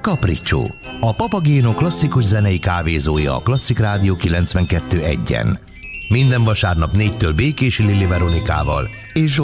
Capriccio, a Papageno klasszikus zenei kávézója a Klasszik Rádió 92.1-en. Minden vasárnap 4-től Békési Lili Veronikával és